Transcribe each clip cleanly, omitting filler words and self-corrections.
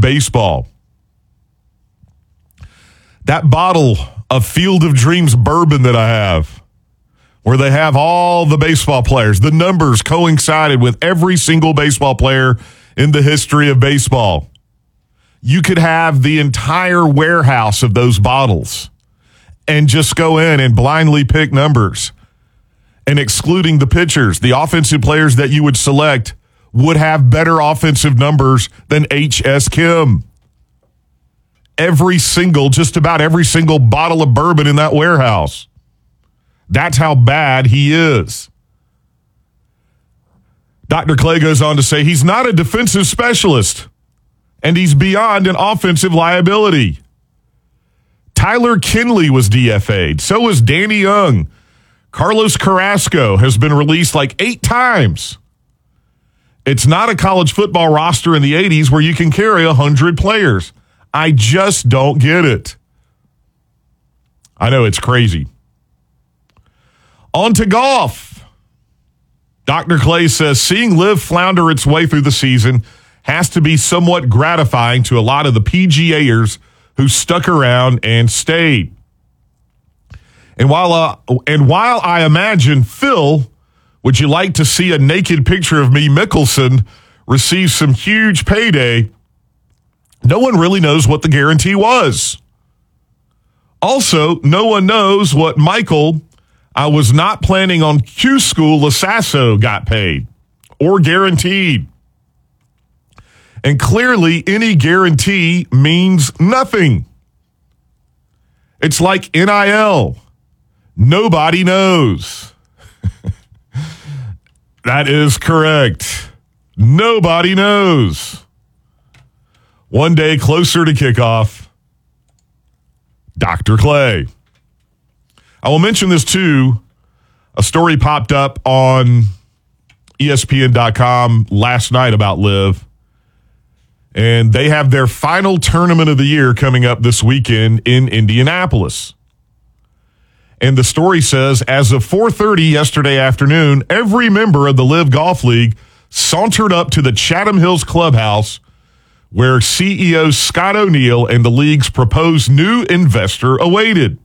baseball. That bottle of Field of Dreams bourbon that I have, where they have all the baseball players, the numbers coincided with every single baseball player in the history of baseball. You could have the entire warehouse of those bottles and just go in and blindly pick numbers. And excluding the pitchers, the offensive players that you would select would have better offensive numbers than H.S. Kim. Just about every single bottle of bourbon in that warehouse. That's how bad he is. Dr. Clay goes on to say he's not a defensive specialist, and he's beyond an offensive liability. Tyler Kinley was DFA'd. So was Danny Young. Carlos Carrasco has been released like 8 times. It's not a college football roster in the 80s where you can carry 100 players. I just don't get it. I know it's crazy. On to golf. Dr. Clay says seeing LIV flounder its way through the season has to be somewhat gratifying to a lot of the PGAers who stuck around and stayed. And while I imagine, Phil, would you like to see a naked picture of me, Mickelson, receive some huge payday? No one really knows what the guarantee was. Also, no one knows what Michael, I was not planning on Q School, Lasasso, got paid or guaranteed. And clearly, any guarantee means nothing. It's like NIL. Nobody knows. That is correct. Nobody knows. One day closer to kickoff, Dr. Clay. I will mention this too. A story popped up on ESPN.com last night about LIV. And they have their final tournament of the year coming up this weekend in Indianapolis. And the story says, as of 4:30 yesterday afternoon, every member of the LIV Golf League sauntered up to the Chatham Hills Clubhouse, where CEO Scott O'Neill and the league's proposed new investor awaited.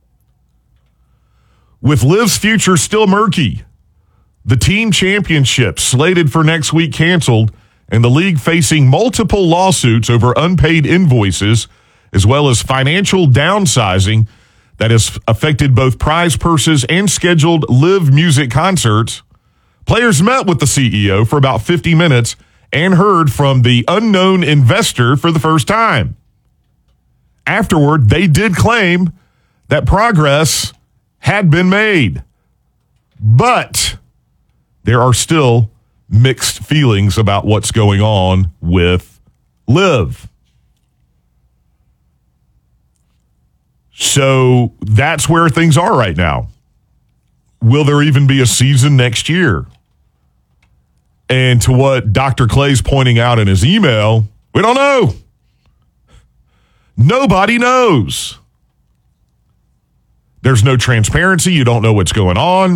With LIV's future still murky, the team championship slated for next week canceled, and the league facing multiple lawsuits over unpaid invoices, as well as financial downsizing that has affected both prize purses and scheduled LIV music concerts, players met with the CEO for about 50 minutes and heard from the unknown investor for the first time. Afterward, they did claim that progress had been made, but there are still mixed feelings about what's going on with LIV. So that's where things are right now. Will there even be a season next year? And to what Dr. Clay's pointing out in his email, we don't know. Nobody knows. There's no transparency. You don't know what's going on.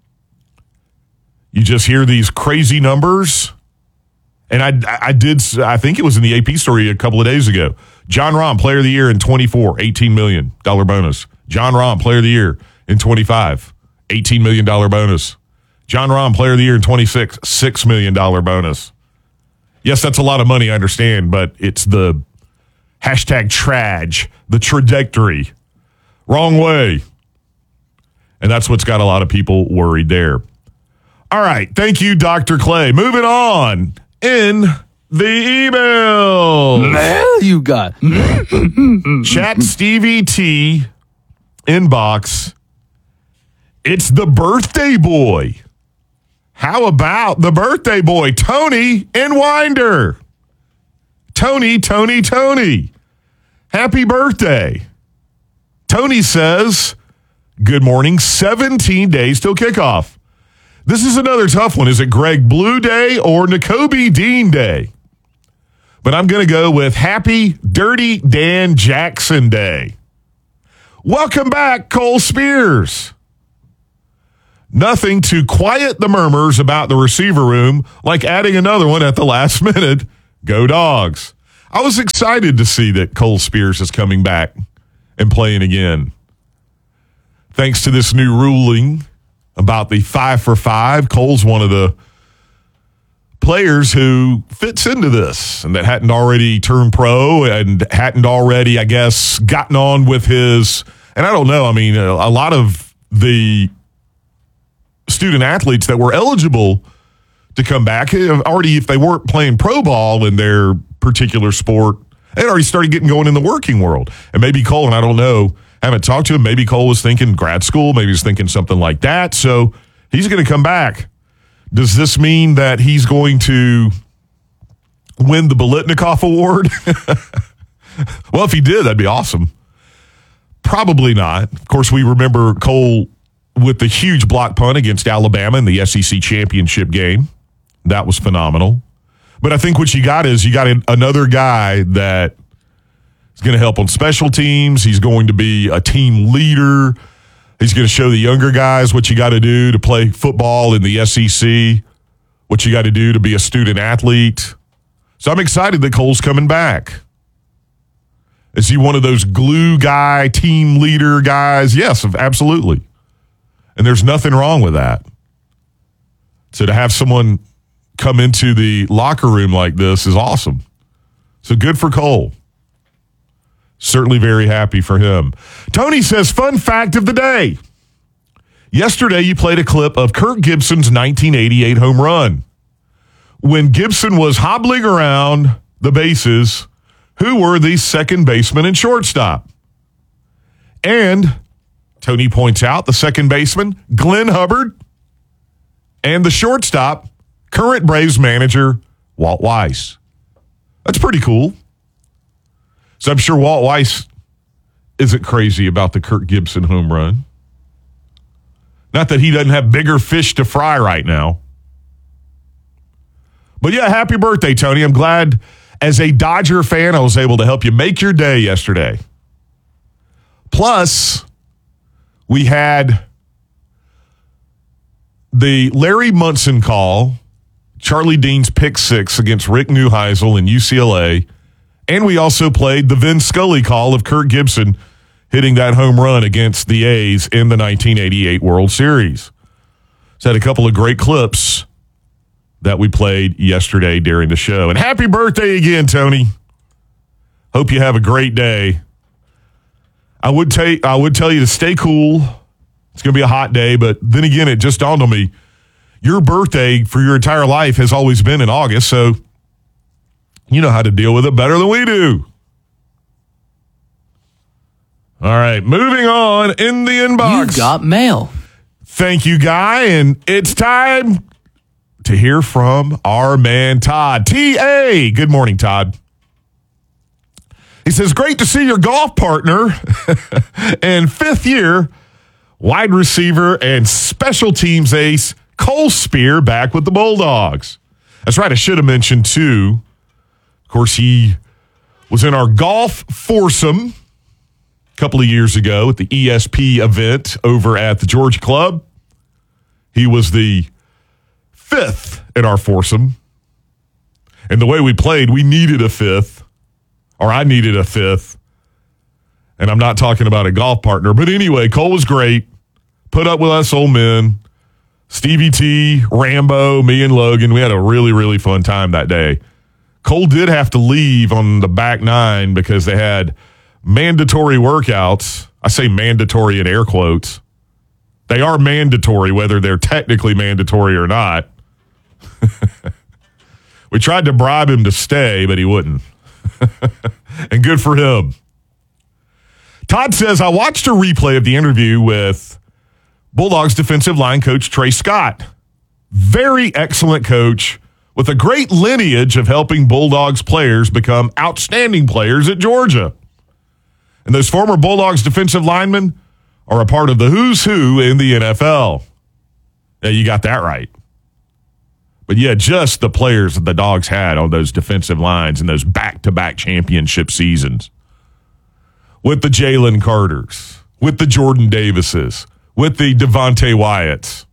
You just hear these crazy numbers. And I think it was in the AP story a couple of days ago. John Rahm, Player of the Year in 24, $18 million bonus. John Rahm, Player of the Year in 25, $18 million bonus. John Rahm, Player of the Year in 26, $6 million bonus. Yes, that's a lot of money, I understand, but it's the hashtag traj, the trajectory. Wrong way. And that's what's got a lot of people worried there. All right. Thank you, Dr. Clay. Moving on in the email. You got Chat Stevie T inbox. It's the birthday boy. How about the birthday boy, Tony in Winder? Tony. Happy birthday. Tony says, good morning, 17 days till kickoff. This is another tough one. Is it Greg Blue Day or Nakobe Dean Day? But I'm going to go with Happy Dirty Dan Jackson Day. Welcome back, Cole Spears. Nothing to quiet the murmurs about the receiver room like adding another one at the last minute. Go Dogs. I was excited to see that Cole Spears is coming back and playing again. Thanks to this new ruling about the 5 for 5, Cole's one of the players who fits into this and that hadn't already turned pro and hadn't already, I guess, gotten on with his, and I don't know, I mean, a lot of the student athletes that were eligible to come back already, if they weren't playing pro ball in their particular sport, they'd already started getting going in the working world. And maybe Cole, and I don't know, haven't talked to him, maybe Cole was thinking grad school, maybe he's thinking something like that. So he's going to come back. Does this mean that he's going to win the Biletnikoff Award? Well, if he did, that'd be awesome. Probably not. Of course, we remember Cole with the huge block punt against Alabama in the SEC championship game. That was phenomenal. But I think what you got is you got another guy that is going to help on special teams. He's going to be a team leader. He's going to show the younger guys what you got to do to play football in the SEC, what you got to do to be a student athlete. So I'm excited that Cole's coming back. Is he one of those glue guy, team leader guys? Yes, absolutely. And there's nothing wrong with that. So to have someone come into the locker room like this is awesome. So good for Cole. Certainly very happy for him. Tony says, fun fact of the day. Yesterday, you played a clip of Kirk Gibson's 1988 home run. When Gibson was hobbling around the bases, who were the second baseman and shortstop? And Tony points out the second baseman, Glenn Hubbard, and the shortstop, current Braves manager, Walt Weiss. That's pretty cool. So I'm sure Walt Weiss isn't crazy about the Kirk Gibson home run. Not that he doesn't have bigger fish to fry right now. But yeah, happy birthday, Tony. I'm glad as a Dodger fan I was able to help you make your day yesterday. Plus, we had the Larry Munson call, Charlie Dean's pick six against Rick Neuheisel in UCLA. And we also played the Vin Scully call of Kirk Gibson hitting that home run against the A's in the 1988 World Series. So had a couple of great clips that we played yesterday during the show. And happy birthday again, Tony. Hope you have a great day. I would tell you to stay cool. It's going to be a hot day, but then again, it just dawned on me, your birthday for your entire life has always been in August, so you know how to deal with it better than we do. All right, moving on in the inbox. You got mail. Thank you, Guy, and it's time to hear from our man, Todd. T.A. Good morning, Todd. He says, great to see your golf partner and fifth year wide receiver and special teams ace, Cole Speer, back with the Bulldogs. That's right, I should have mentioned, too. Of course, he was in our golf foursome a couple of years ago at the ESP event over at the Georgia Club. He was the fifth in our foursome. And the way we played, we needed a fifth, or I needed a fifth. And I'm not talking about a golf partner. But anyway, Cole was great. Put up with us old men. Stevie T, Rambo, me, and Logan. We had a really, really fun time that day. Cole did have to leave on the back nine because they had mandatory workouts. I say mandatory in air quotes. They are mandatory, whether they're technically mandatory or not. We tried to bribe him to stay, but he wouldn't. And good for him. Todd says, I watched a replay of the interview with Bulldogs defensive line coach Trey Scott. Very excellent coach with a great lineage of helping Bulldogs players become outstanding players at Georgia. And those former Bulldogs defensive linemen are a part of the who's who in the NFL. Yeah, you got that right. But yeah, just the players that the Dogs had on those defensive lines in those back-to-back championship seasons. With the Jalen Carters, with the Jordan Davises, with the Devontae Wyatts.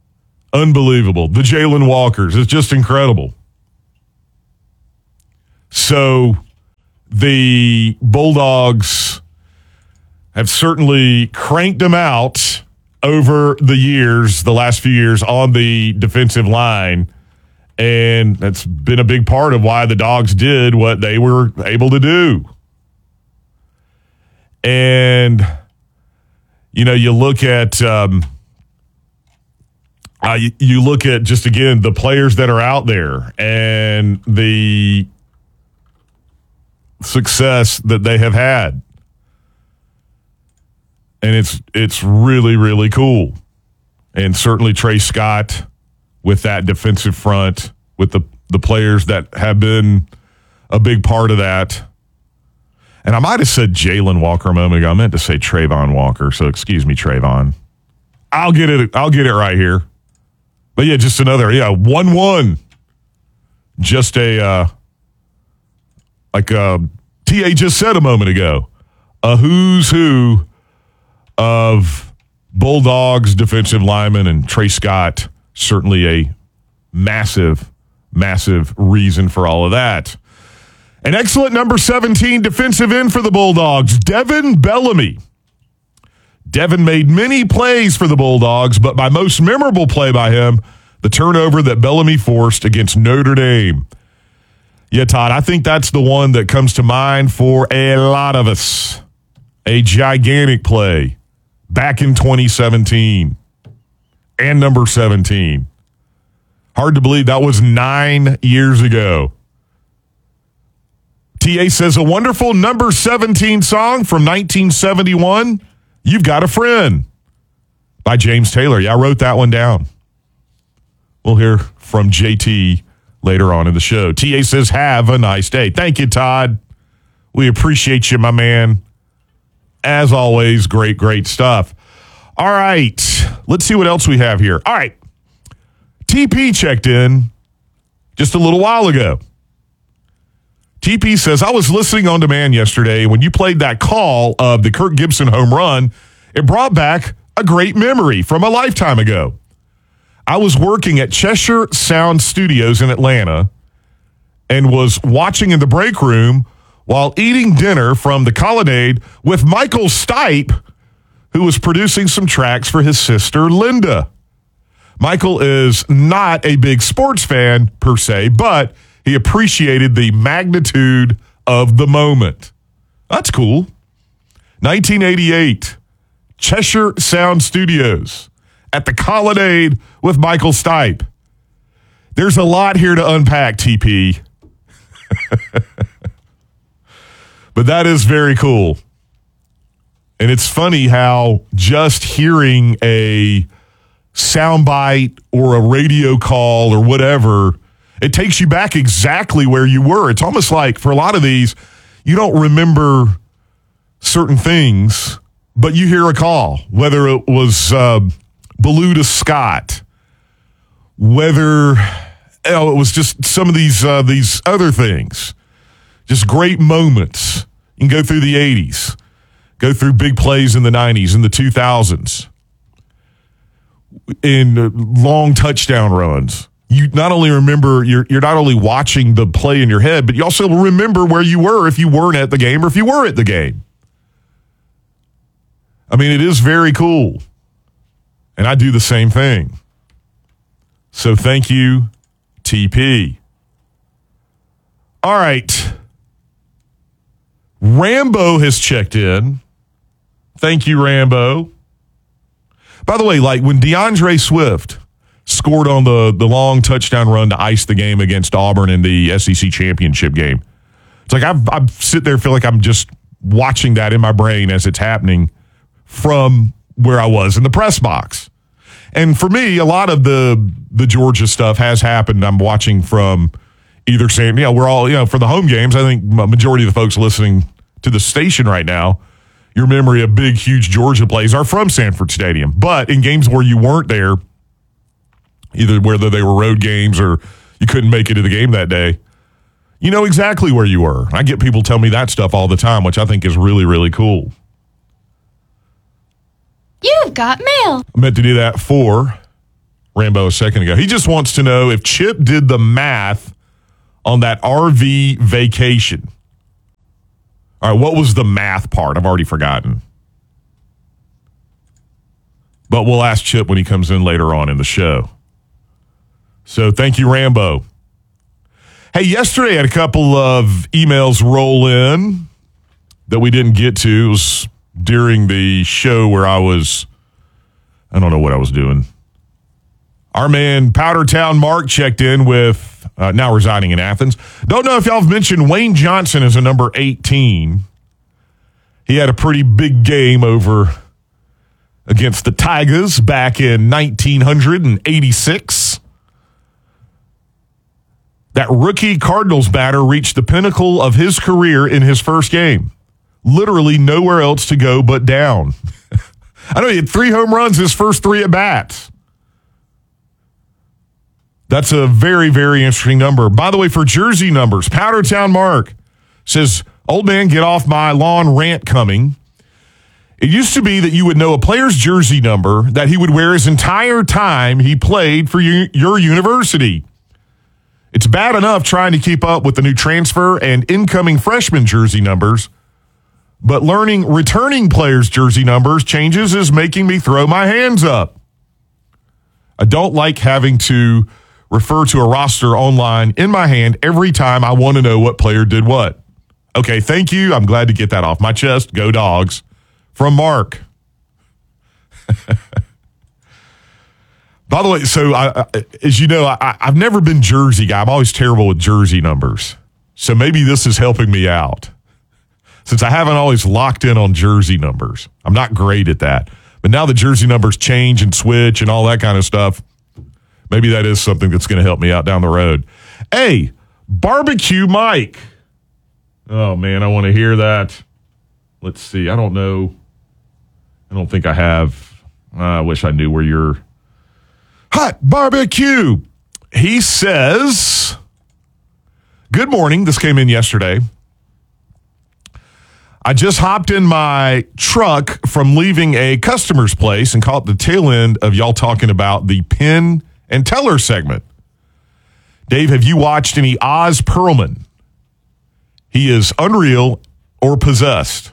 Unbelievable. The Jalen Walkers. It's just incredible. So the Bulldogs have certainly cranked them out over the last few years on the defensive line. And that's been a big part of why the Dogs did what they were able to do. And, you look at you look at just, again, the players that are out there and the success that they have had. And it's really, really cool. And certainly Trey Scott with that defensive front, with the players that have been a big part of that. And I might have said Jalen Walker a moment ago. I meant to say Trayvon Walker, so excuse me, Trayvon. I'll get it right here. But yeah, just another 1-1. Just like TA just said a moment ago, a who's who of Bulldogs defensive linemen, and Trey Scott, certainly a massive, massive reason for all of that. An excellent number 17 defensive end for the Bulldogs, Devin Bellamy. Devin made many plays for the Bulldogs, but my most memorable play by him, the turnover that Bellamy forced against Notre Dame. Yeah, Todd, I think that's the one that comes to mind for a lot of us. A gigantic play back in 2017 and number 17. Hard to believe that was 9 years ago. TA says a wonderful number 17 song from 1971, You've Got a Friend, by James Taylor. Yeah, I wrote that one down. We'll hear from JT later on in the show. TA says, have a nice day. Thank you, Todd. We appreciate you, my man. As always, great, great stuff. All right, let's see what else we have here. All right, TP checked in just a little while ago. TP says, I was listening on demand yesterday. When you played that call of the Kirk Gibson home run, it brought back a great memory from a lifetime ago. I was working at Cheshire Sound Studios in Atlanta and was watching in the break room while eating dinner from the Colonnade with Michael Stipe, who was producing some tracks for his sister, Linda. Michael is not a big sports fan per se, but he appreciated the magnitude of the moment. That's cool. 1988, Cheshire Sound Studios at the Colonnade with Michael Stipe. There's a lot here to unpack, TP. But that is very cool. And it's funny how just hearing a soundbite or a radio call or whatever, it takes you back exactly where you were. It's almost like for a lot of these, you don't remember certain things, but you hear a call, whether it was Beluda Scott, whether it was just some of these other things. Just great moments. You can go through the 80s, go through big plays in the 90s, in the 2000s, in long touchdown runs. You not only remember, you're not only watching the play in your head, but you also remember where you were if you weren't at the game or if you were at the game. I mean, it is very cool. And I do the same thing. So thank you, TP. All right. Rambo has checked in. Thank you, Rambo. By the way, like when DeAndre Swift scored on the long touchdown run to ice the game against Auburn in the SEC championship game, it's like I sit there, feel like I'm just watching that in my brain as it's happening from where I was in the press box. And for me, a lot of the Georgia stuff has happened. I'm watching from either saying, we're all, for the home games, I think majority of the folks listening to the station right now, your memory of big, huge Georgia plays are from Sanford Stadium. But in games where you weren't there, either whether they were road games or you couldn't make it to the game that day, you know exactly where you were. I get people tell me that stuff all the time, which I think is really, really cool. You've got mail. I meant to do that for Rambo a second ago. He just wants to know if Chip did the math on that RV vacation. All right, what was the math part? I've already forgotten. But we'll ask Chip when he comes in later on in the show. So thank you, Rambo. Hey, yesterday I had a couple of emails roll in that we didn't get to. It was during the show where I don't know what I was doing. Our man Powdertown Mark checked in with, now residing in Athens. Don't know if y'all have mentioned Wayne Johnson as a number 18. He had a pretty big game against the Tigers back in 1986. That rookie Cardinals batter reached the pinnacle of his career in his first game. Literally nowhere else to go but down. I know he had 3 home runs his first 3 at-bats. That's a very, very interesting number. By the way, for jersey numbers, Powdertown Mark says, old man, get off my lawn rant coming. It used to be that you would know a player's jersey number that he would wear his entire time he played for your university. It's bad enough trying to keep up with the new transfer and incoming freshman jersey numbers, but learning returning players' jersey numbers changes is making me throw my hands up. I don't like having to refer to a roster online in my hand every time I want to know what player did what. Okay, thank you. I'm glad to get that off my chest. Go Dogs. From Mark. By the way, so as you know, I've never been jersey guy. I'm always terrible with jersey numbers. So maybe this is helping me out. Since I haven't always locked in on jersey numbers. I'm not great at that. But now the jersey numbers change and switch and all that kind of stuff. Maybe that is something that's going to help me out down the road. Hey, Barbecue Mike. Oh, man, I want to hear that. Let's see. I don't know. I don't think I have. I wish I knew where you're. Hot Barbecue. He says, good morning. This came in yesterday. I just hopped in my truck from leaving a customer's place and caught the tail end of y'all talking about the Penn and Teller segment. Dave, have you watched any Oz Perlman? He is unreal or possessed.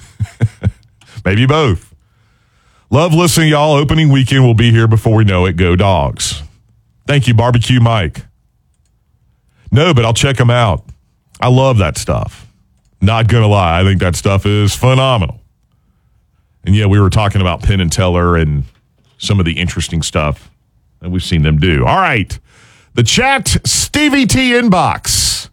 Maybe both. Love listening, y'all. Opening weekend will be here before we know it. Go Dogs. Thank you, Barbecue Mike. No, but I'll check them out. I love that stuff. Not going to lie. I think that stuff is phenomenal. And yeah, we were talking about Penn and Teller and some of the interesting stuff that we've seen them do. All right. The chat, Stevie T inbox.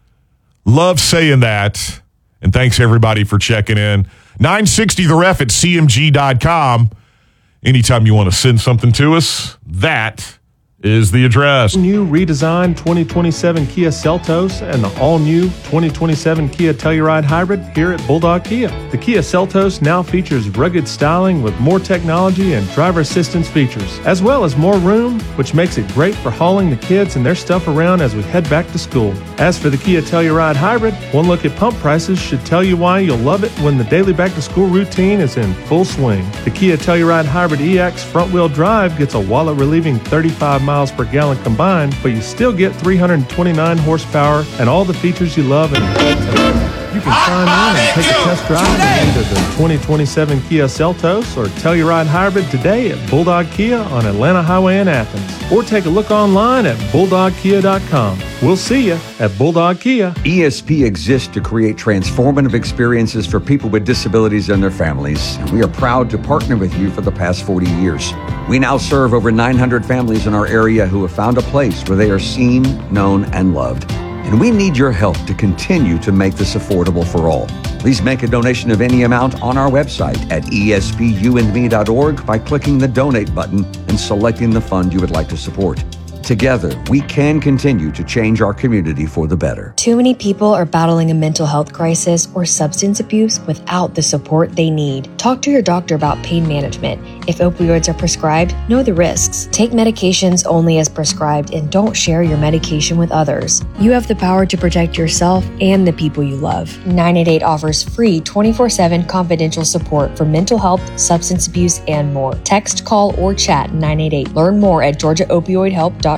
Love saying that. And thanks, everybody, for checking in. 960 The Ref at cmg.com. Anytime you want to send something to us, that is the address. New redesigned 2027 Kia Seltos and the all-new 2027 Kia Telluride Hybrid here at Bulldog Kia. The Kia Seltos now features rugged styling with more technology and driver assistance features, as well as more room, which makes it great for hauling the kids and their stuff around as we head back to school. As for the Kia Telluride Hybrid, one look at pump prices should tell you why you'll love it when the daily back-to-school routine is in full swing. The Kia Telluride Hybrid EX front-wheel drive gets a wallet-relieving 35 miles per gallon combined, but you still get 329 horsepower and all the features you love. And you can sign in and take a test drive of either the 2027 Kia Seltos or Telluride Hybrid today at Bulldog Kia on Atlanta Highway in Athens, or take a look online at bulldogkia.com. We'll see you at Bulldog Kia. ESP exists to create transformative experiences for people with disabilities and their families, and we are proud to partner with you for the past 40 years. We now serve over 900 families in our area who have found a place where they are seen, known, and loved. And we need your help to continue to make this affordable for all. Please make a donation of any amount on our website at espUandme.org by clicking the donate button and selecting the fund you would like to support. Together, we can continue to change our community for the better. Too many people are battling a mental health crisis or substance abuse without the support they need. Talk to your doctor about pain management. If opioids are prescribed, know the risks. Take medications only as prescribed and don't share your medication with others. You have the power to protect yourself and the people you love. 988 offers free 24/7 confidential support for mental health, substance abuse, and more. Text, call, or chat 988. Learn more at georgiaopioidhelp.org.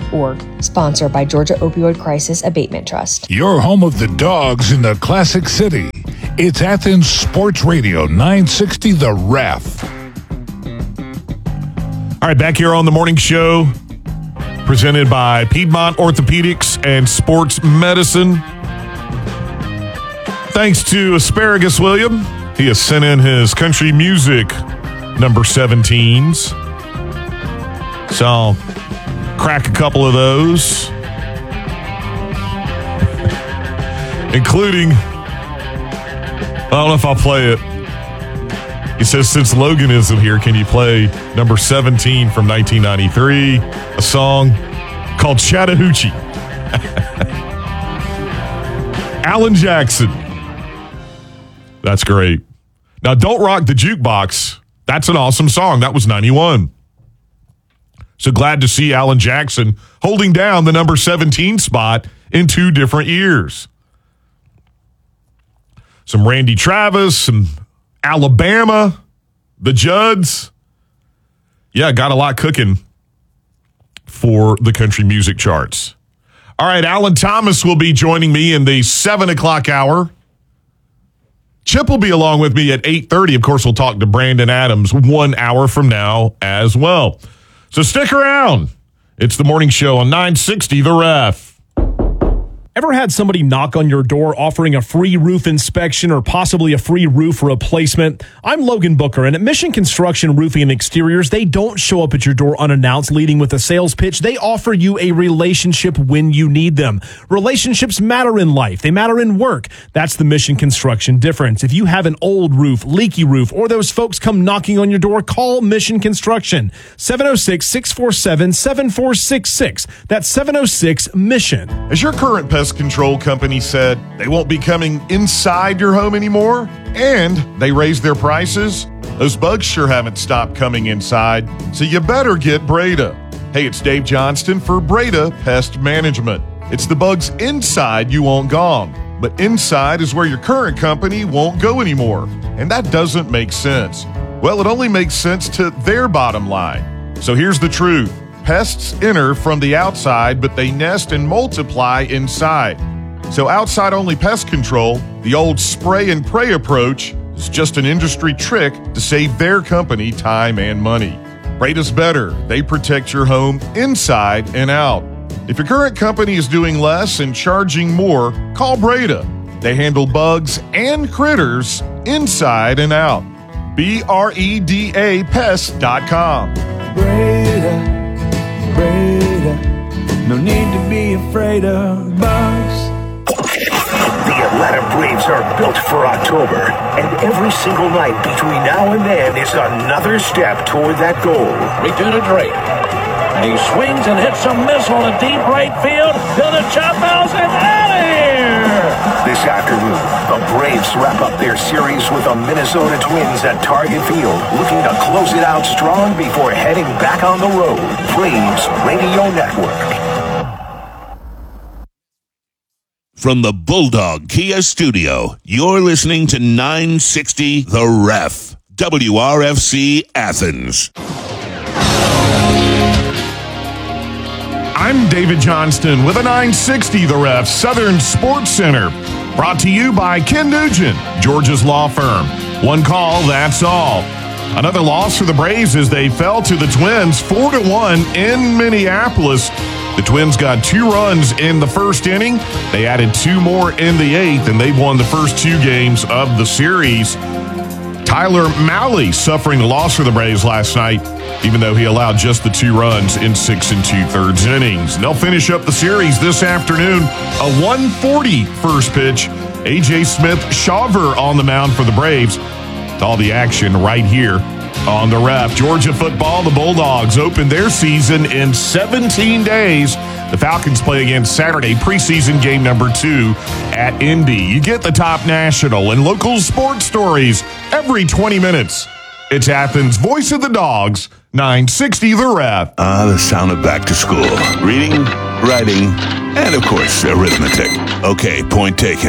AthenSportsMedicine.org. Sponsored by Georgia Opioid Crisis Abatement Trust. Your home of the Dogs in the Classic City. It's Athens Sports Radio 960 The Ref. All right, back here on the morning show, presented by Piedmont Orthopedics and Sports Medicine. Thanks to Asparagus William. He has sent in his country music number 17s. So I'll crack a couple of those. Including, I don't know if I'll play it. He says, since Logan isn't here, can you play number 17 from 1993, a song called Chattahoochee? Alan Jackson. That's great. Now, Don't Rock the Jukebox. That's an awesome song. That was 91. So glad to see Alan Jackson holding down the number 17 spot in 2 different years. Some Randy Travis, some Alabama, the Judds. Yeah, got a lot cooking for the country music charts. All right, Alan Thomas will be joining me in the 7 o'clock hour. Chip will be along with me at 8:30. Of course, we'll talk to Brandon Adams 1 hour from now as well. So stick around. It's the morning show on 960 The Ref. Ever had somebody knock on your door offering a free roof inspection or possibly a free roof replacement? I'm Logan Booker, and at Mission Construction Roofing and Exteriors, they don't show up at your door unannounced leading with a sales pitch. They offer you a relationship when you need them. Relationships matter in life. They matter in work. That's the Mission Construction difference. If you have an old roof, leaky roof, or those folks come knocking on your door, call Mission Construction. 706-647-7466. That's 706-MISSION. As your current pest control company said they won't be coming inside your home anymore, and they raised their prices, those bugs sure haven't stopped coming inside, so you better get Breda. Hey, it's Dave Johnston for Breda Pest Management. It's the bugs inside you want gone, but inside is where your current company won't go anymore, and that doesn't make sense. Well, it only makes sense to their bottom line. So here's the truth. Pests enter from the outside, but they nest and multiply inside. So outside-only pest control, the old spray and pray approach, is just an industry trick to save their company time and money. Breda's better. They protect your home inside and out. If your current company is doing less and charging more, call Breda. They handle bugs and critters inside and out. BREDA Pest.com. Breda, no need to be afraid of bugs. The Atlanta Braves are built for October, and every single night between now and then is another step toward that goal. 3-2 to Drake. And he swings and hits a missile to deep right field to the chop house and out of here! This afternoon, the Braves wrap up their series with the Minnesota Twins at Target Field, looking to close it out strong before heading back on the road. Braves Radio Network. From the Bulldog Kia Studio, you're listening to 960 The Ref, WRFC Athens. I'm David Johnston with a 960 The Ref Southern Sports Center. Brought to you by Ken Nugent, Georgia's law firm. One call, that's all. Another loss for the Braves as they fell to the Twins 4-1 in Minneapolis. The Twins got 2 runs in the first inning. They added 2 more in the 8th, and they've won the first 2 games of the series. Tyler Mahle suffering a loss for the Braves last night, even though he allowed just the 2 runs in 6 2/3 innings. And they'll finish up the series this afternoon. A 1:40 first pitch. A.J. Smith-Shawver on the mound for the Braves. All the action right here on the Ref. Georgia football, the Bulldogs open their season in 17 days. The Falcons play again Saturday, preseason game number 2 at Indy. You get the top national and local sports stories every 20 minutes. It's Athens' Voice of the Dogs, 960 The Ref. The sound of back to school. Reading, writing, and of course, arithmetic. Okay, point taken.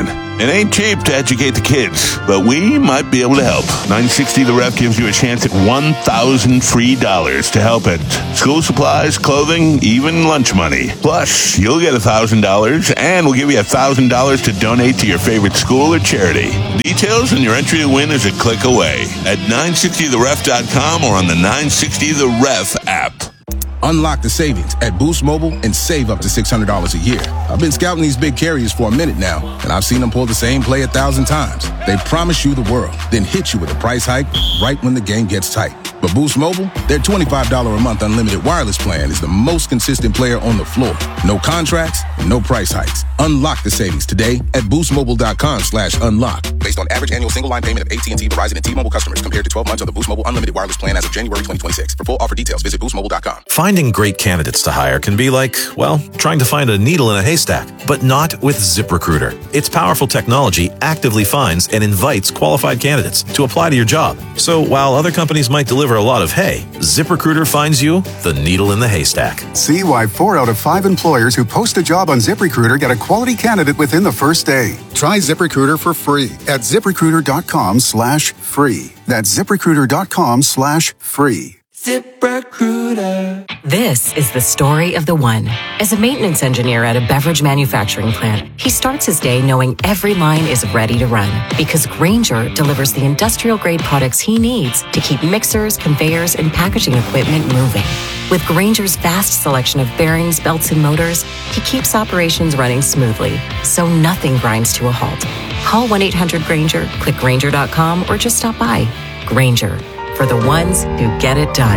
It ain't cheap to educate the kids, but we might be able to help. 960 The Ref gives you a chance at $1,000 free to help at school supplies, clothing, even lunch money. Plus, you'll get $1,000, and we'll give you $1,000 to donate to your favorite school or charity. Details and your entry to win is a click away at 960theref.com or on the 960 The Ref app. Unlock the savings at Boost Mobile and save up to $600 a year. I've been scouting these big carriers for a minute now, and I've seen them pull the same play 1,000 times. They promise you the world, then hit you with a price hike right when the game gets tight. But Boost Mobile, their $25 a month unlimited wireless plan is the most consistent player on the floor. No contracts and no price hikes. Unlock the savings today at boostmobile.com/unlock. Based on average annual single line payment of AT&T, Verizon, and T-Mobile customers compared to 12 months of the Boost Mobile unlimited wireless plan as of January 2026. For full offer details, visit boostmobile.com. Finding great candidates to hire can be like, well, trying to find a needle in a haystack, but not with ZipRecruiter. Its powerful technology actively finds and invites qualified candidates to apply to your job. So while other companies might deliver a lot of hay, ZipRecruiter finds you the needle in the haystack. See why 4 out of 5 employers who post a job on ZipRecruiter get a quality candidate within the first day. Try ZipRecruiter for free at ZipRecruiter.com/free. That's ZipRecruiter.com/free. ZipRecruiter. This is the story of the one. As a maintenance engineer at a beverage manufacturing plant, he starts his day knowing every line is ready to run because Grainger delivers the industrial-grade products he needs to keep mixers, conveyors, and packaging equipment moving. With Grainger's vast selection of bearings, belts, and motors, he keeps operations running smoothly, so nothing grinds to a halt. Call 1-800-GRAINGER, click Grainger.com, or just stop by. Grainger, for the ones who get it done.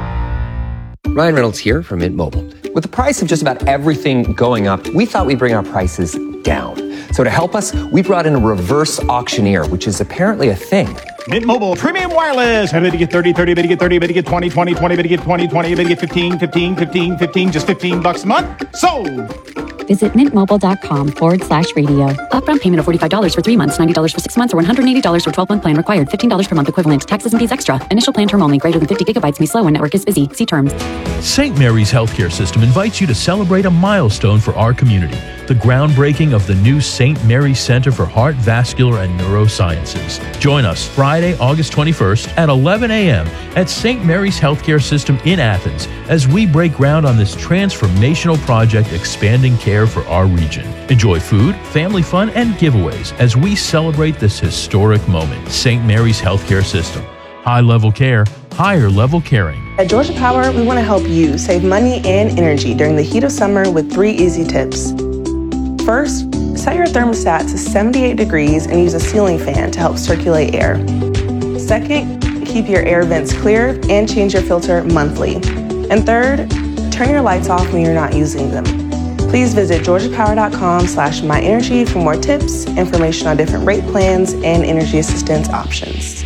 Ryan Reynolds here from Mint Mobile. With the price of just about everything going up, we thought we'd bring our prices down. So to help us, we brought in a reverse auctioneer, which is apparently a thing. Mint Mobile Premium Wireless. How to get 30, 30, to get 30, to get 20, 20, 20, to get 20, 20, to get 15, 15, 15, 15, just $15 a month. Sold! Visit mintmobile.com/radio. Upfront payment of $45 for 3 months, $90 for 6 months, or $180 for 12-month plan required. $15 per month equivalent. Taxes and fees extra. Initial plan term only. Greater than 50 gigabytes may slow when network is busy. See terms. St. Mary's Healthcare System invites you to celebrate a milestone for our community, the groundbreaking of the new St. Mary's Center for Heart, Vascular, and Neurosciences. Join us Friday, August 21st at 11 a.m. at St. Mary's Healthcare System in Athens as we break ground on this transformational project expanding care for our region. Enjoy food, family fun, and giveaways as we celebrate this historic moment. St. Mary's Healthcare System. High-level care, higher-level caring. At Georgia Power, we want to help you save money and energy during the heat of summer with 3 easy tips. First, set your thermostat to 78 degrees and use a ceiling fan to help circulate air. Second, keep your air vents clear and change your filter monthly. And third, turn your lights off when you're not using them. Please visit georgiapower.com/myenergy for more tips, information on different rate plans, and energy assistance options.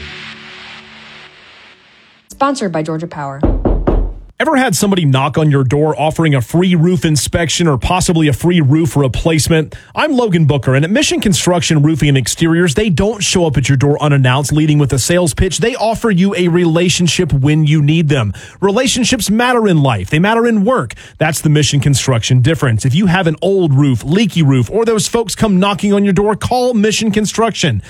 Sponsored by Georgia Power. Ever had somebody knock on your door offering a free roof inspection or possibly a free roof replacement? I'm Logan Booker, and at Mission Construction Roofing and Exteriors, they don't show up at your door unannounced leading with a sales pitch. They offer you a relationship when you need them. Relationships matter in life. They matter in work. That's the Mission Construction difference. If you have an old roof, leaky roof, or those folks come knocking on your door, call Mission Construction.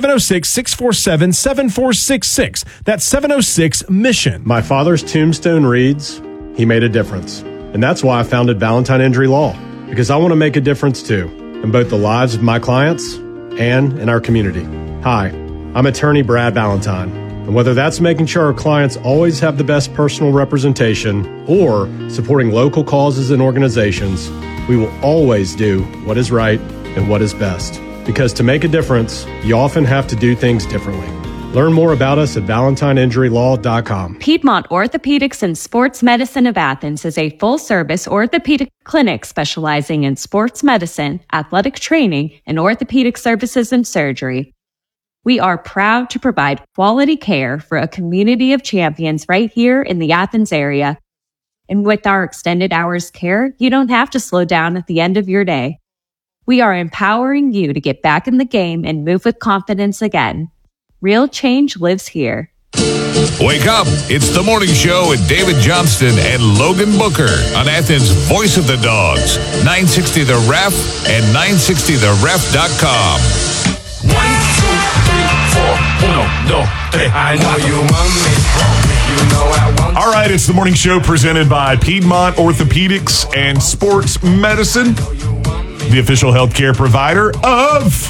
706-647-7466. That's 706-MISSION. My father's tombstone reads, he made a difference. And that's why I founded Valentine Injury Law, because I want to make a difference too, in both the lives of my clients and in our community. Hi, I'm attorney Brad Valentine. And whether that's making sure our clients always have the best personal representation or supporting local causes and organizations, we will always do what is right and what is best. Because to make a difference, you often have to do things differently. Learn more about us at valentineinjurylaw.com. Piedmont Orthopedics and Sports Medicine of Athens is a full-service orthopedic clinic specializing in sports medicine, athletic training, and orthopedic services and surgery. We are proud to provide quality care for a community of champions right here in the Athens area. And with our extended hours care, you don't have to slow down at the end of your day. We are empowering you to get back in the game and move with confidence again. Real change lives here. Wake up. It's the morning show with David Johnston and Logan Booker on Athens' Voice of the Dogs, 960 The Ref and 960theref.com. 1, 2, 3, 4, 1, 2, 3. I know you want me. You know I want. All right, it's the morning show presented by Piedmont Orthopedics and Sports Medicine, the official healthcare provider of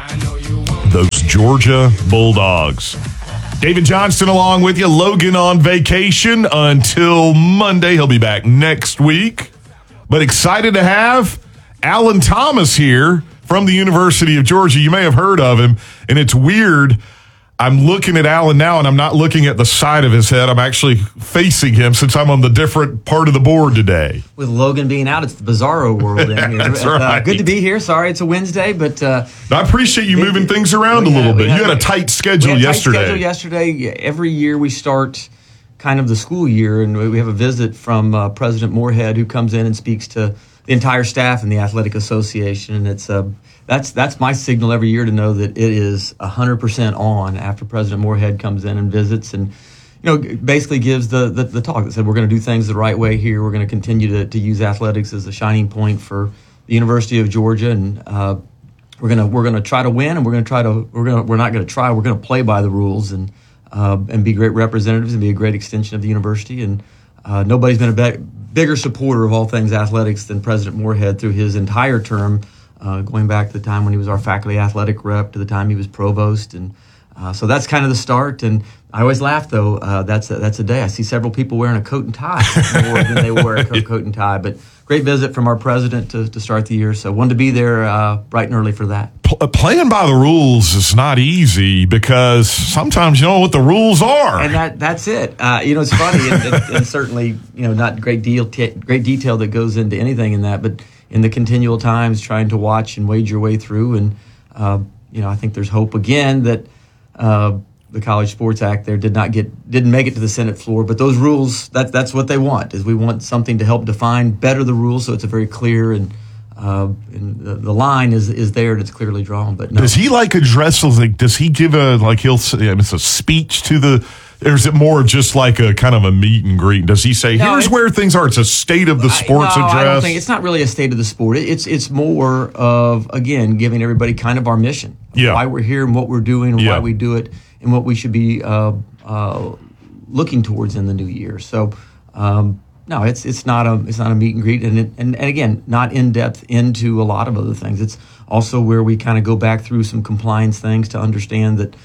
those Georgia Bulldogs. David Johnston along with you. Logan on vacation until Monday. He'll be back next week. But excited to have Alan Thomas here from the University of Georgia. You may have heard of him, and it's weird. I'm looking at Alan now, and I'm not looking at the side of his head. I'm actually facing him since I'm on the different part of the board today. With Logan being out, it's the bizarro world in here. That's right. Good to be here. Sorry, it's a Wednesday, but I appreciate you moving things around a little bit. You had a tight schedule yesterday. Every year we start kind of the school year, and we have a visit from President Moorhead, who comes in and speaks to the entire staff in the Athletic Association, and it's that's my signal every year to know that it is 100% on after President Moorhead comes in and visits, and basically gives the talk that said we're going to do things the right way here. We're going to continue to use athletics as a shining point for the University of Georgia, and we're going to try to win, and we're not going to try. We're going to play by the rules and be great representatives and be a great extension of the university. And nobody's been a bigger supporter of all things athletics than President Moorhead through his entire term, going back to the time when he was our faculty athletic rep to the time he was provost. And so that's kind of the start. And I always laugh, though. That's a day. I see several people wearing a coat and tie more than they wear a coat and tie. But great visit from our president to start the year. So wanted to be there bright and early for that. Playing by the rules is not easy because sometimes you don't know what the rules are. And that's it. It's funny and certainly not great detail that goes into anything in that, but in the continual times trying to watch and wade your way through. And I think there's hope again that the College Sports Act there didn't make it to the Senate floor, but those rules, that's what they want, is we want something to help define better the rules so it's a very clear and the line is there and it's clearly drawn. But no. Does he address, does he give it's a speech to the, or is it more of just like a kind of a meet and greet? Does he say, here's where things are? It's a state of the sports address? I don't think, it's not really a state of the sport. It's more of, again, giving everybody kind of our mission. Why we're here and what we're doing and why we do it and what we should be looking towards in the new year. So, no, it's not a meet and greet, and again, not in depth into a lot of other things. It's also where we kind of go back through some compliance things to understand that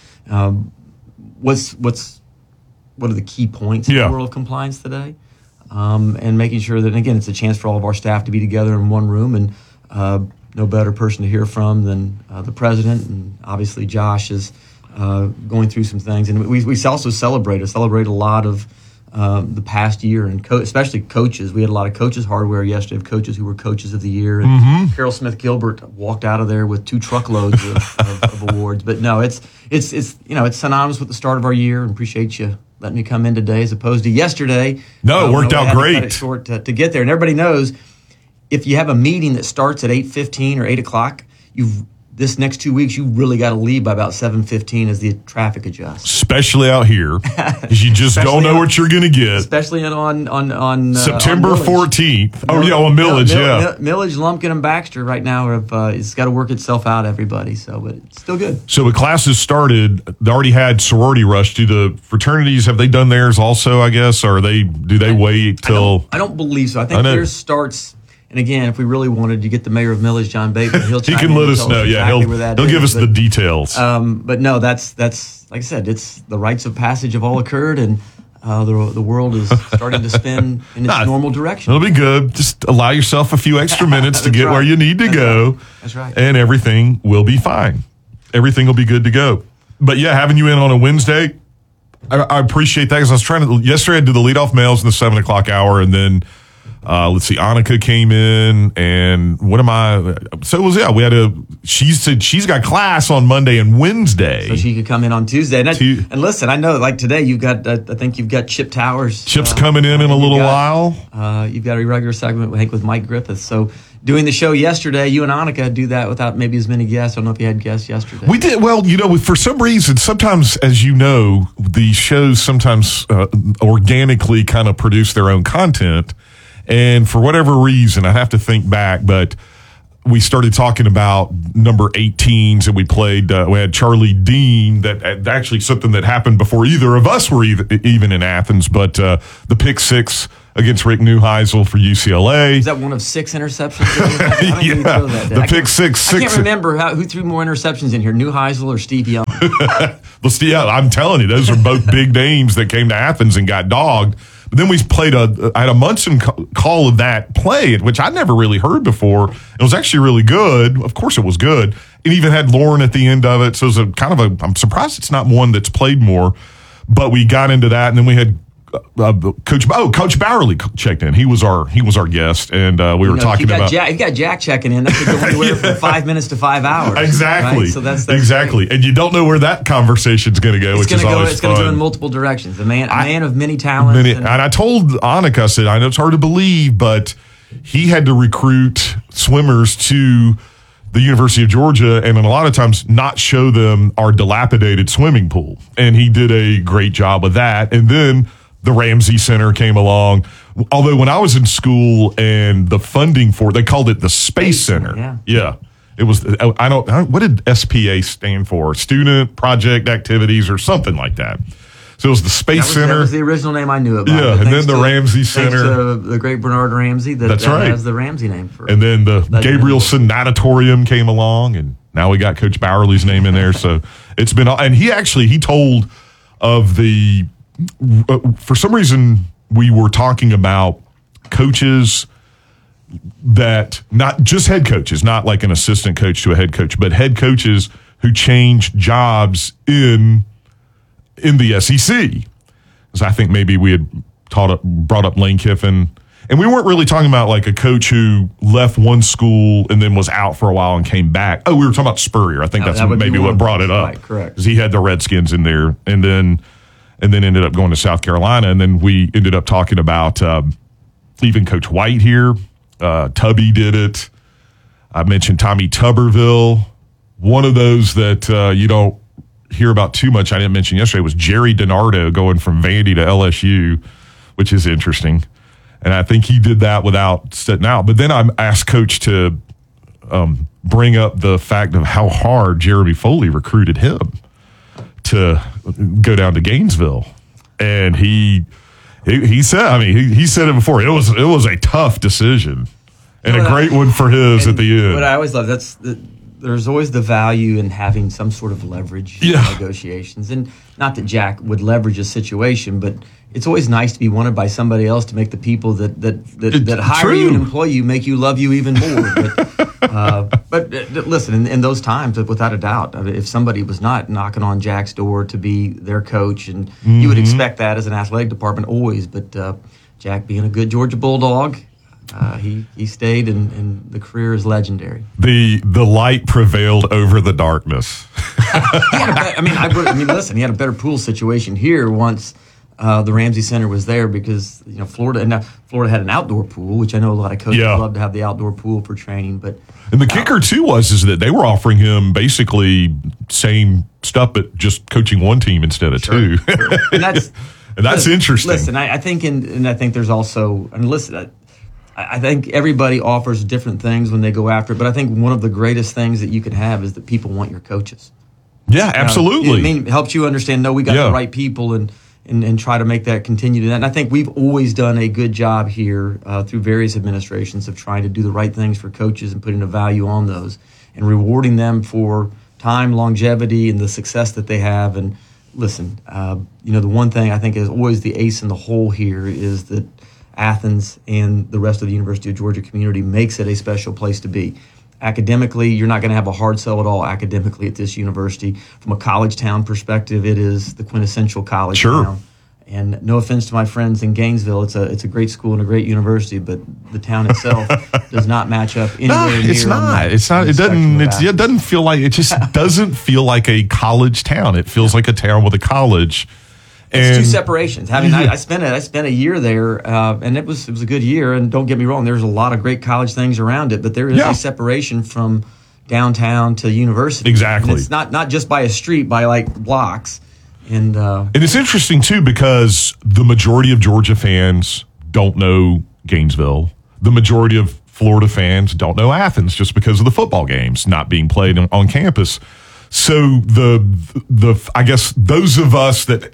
what are the key points in the world of compliance today, and making sure that, again, it's a chance for all of our staff to be together in one room, and no better person to hear from than the president, and obviously Josh is going through some things, and we also celebrate a lot of the past year, and especially coaches. We had a lot of coaches hardware yesterday of coaches who were coaches of the year. And Carol Smith Gilbert walked out of there with 2 truckloads of awards. But no, it's synonymous with the start of our year. And appreciate you letting me come in today as opposed to yesterday. No, it worked out great. Cut it short to get there, and everybody knows if you have a meeting that starts at 8:15 or 8 o'clock, this next 2 weeks, you really got to leave by about 7:15 as the traffic adjusts. Especially out here, because you just don't know what you're going to get. Especially on September 14th. On Millage, Millage, Lumpkin, and Baxter right now it's got to work itself out, everybody. So, but it's still good. So with classes started, they already had sorority rush. Do the fraternities, have they done theirs also, I guess? Or do they wait till? I don't believe so. I think theirs starts. And again, if we really wanted to get the mayor of Millage, John Bateman, he can let us know. He'll give us the details. But no, that's like I said, it's the rites of passage have all occurred, and the world is starting to spin in its normal direction. It'll be good. Just allow yourself a few extra minutes to get where you need to go. Right. That's right. And everything will be fine. Everything will be good to go. But yeah, having you in on a Wednesday, I appreciate that, because yesterday I did the leadoff mails in the 7 o'clock hour, and then let's see, Annika came in, and she said she's got class on Monday and Wednesday. So she could come in on Tuesday. And listen, I know like today I think you've got Chip Towers. Chip's coming in a little while. You've got a regular segment, I think, with Mike Griffith. So doing the show yesterday, you and Annika do that without maybe as many guests. I don't know if you had guests yesterday. We did. Well, for some reason, sometimes, as you know, the shows sometimes organically kind of produce their own content. And for whatever reason, I have to think back, but we started talking about number 18s, and we had Charlie Dean, that actually something that happened before either of us were even in Athens, but the pick six against Rick Neuheisel for UCLA. Is that one of 6 interceptions? The pick six. I can't remember who threw more interceptions in here, Neuheisel or Steve Young. Well, Steve, I'm telling you, those are both big names that came to Athens and got dogged. But then we played I had a Munson call of that play, which I'd never really heard before. It was actually really good. Of course it was good. It even had Lauren at the end of it. So it was I'm surprised it's not one that's played more. But we got into that, and then we had Coach Bowerly checked in. He was our guest, and we were talking about. You got Jack checking in. That could go anywhere from 5 minutes to 5 hours. Exactly. Right? So that's exactly, great. And you don't know where that conversation's going to go, which is always fun. It's going to go in multiple directions. A man of many talents. And I told Annika, I said, I know it's hard to believe, but he had to recruit swimmers to the University of Georgia, and a lot of times not show them our dilapidated swimming pool. And he did a great job of that. And then the Ramsey Center came along. Although when I was in school and the funding for it, they called it the Space Center. Yeah. It was, what did SPA stand for? Student Project Activities or something like that. So it was the Space Center. That was the original name I knew about. Yeah, and then the Ramsey Center. Thanks to the great Bernard Ramsey that has the Ramsey name for it. And then the Gabrielson Natatorium came along, and now we got Coach Bowerly's name in there. So it's been, and he told of the, for some reason, we were talking about coaches that, not just head coaches, not like an assistant coach to a head coach, but head coaches who changed jobs in the SEC. Because I think maybe we had brought up Lane Kiffin, and we weren't really talking about like a coach who left one school and then was out for a while and came back. Oh, we were talking about Spurrier. I think that's maybe what brought it up. Right, correct. Because he had the Redskins in there, and then ended up going to South Carolina, and then we ended up talking about even Coach White here. Tubby did it. I mentioned Tommy Tuberville. One of those that you don't hear about too much, I didn't mention yesterday, was Jerry DiNardo going from Vandy to LSU, which is interesting. And I think he did that without sitting out. But then I asked Coach to bring up the fact of how hard Jeremy Foley recruited him to go down to Gainesville. And he said, he said it before, it was a tough decision and a great one for his at the end. What I always love, there's always the value in having some sort of leverage in negotiations. And not that Jack would leverage a situation, but it's always nice to be wanted by somebody else to make the people that hire you and employ you make you love you even more. But listen, in those times, without a doubt, if somebody was not knocking on Jack's door to be their coach, and you would expect that as an athletic department always, but Jack being a good Georgia Bulldog, he stayed, and the career is legendary. The light prevailed over the darkness. Listen, he had a better pool situation here once the Ramsey Center was there, because Florida had an outdoor pool, which I know a lot of coaches love to have the outdoor pool for training. And the kicker too is that they were offering him basically same stuff, but just coaching one team instead of two. Sure. And that's interesting. Listen, I think there's also, I think everybody offers different things when they go after it, but I think one of the greatest things that you can have is that people want your coaches. Yeah, absolutely. It helps you understand, no, we got the right people, and try to make that continue to that. And I think we've always done a good job here through various administrations of trying to do the right things for coaches and putting a value on those and rewarding them for time, longevity, and the success that they have. And listen, the one thing I think is always the ace in the hole here is that Athens and the rest of the University of Georgia community makes it a special place to be. Academically, you're not going to have a hard sell at all academically at this university. From a college town perspective, it is the quintessential college town. And no offense to my friends in Gainesville, it's a great school and a great university, but the town itself does not match up anywhere near. It's not. It doesn't feel like, it just doesn't feel like a college town. It feels like a town with a college. It's two separations. I spent a year there, and it was a good year. And don't get me wrong, there's a lot of great college things around it, but there is a separation from downtown to university. Exactly. And it's not just by a street, by like blocks. And it's interesting too because the majority of Georgia fans don't know Gainesville. The majority of Florida fans don't know Athens just because of the football games not being played on campus. So I guess those of us that